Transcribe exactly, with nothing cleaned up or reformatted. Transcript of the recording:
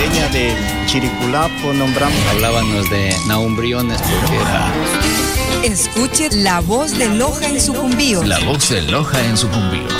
peña de Chiriculapo nombramos. Hablábamos de Naumbriones porque era... Escuche La Voz de Loja en Sucumbíos. La Voz de Loja en Sucumbíos.